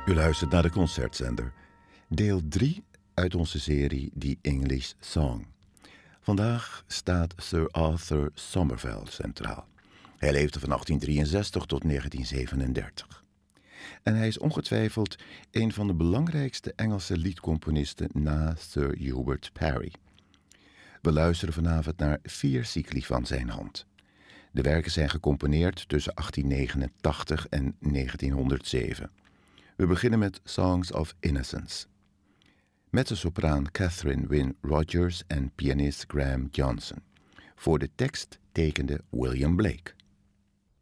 U luistert naar de Concertzender. Deel 3 uit onze serie The English Song. Vandaag staat Sir Arthur Somervell centraal. Hij leefde van 1863 tot 1937. En hij is ongetwijfeld een van de belangrijkste Engelse liedcomponisten na Sir Hubert Parry. We luisteren vanavond naar 4 cycli van zijn hand. De werken zijn gecomponeerd tussen 1889 en 1907. We beginnen met Songs of Innocence. Mezzosopraan Catherine Wynne Rogers en pianist Graham Johnson. Voor de tekst tekende William Blake.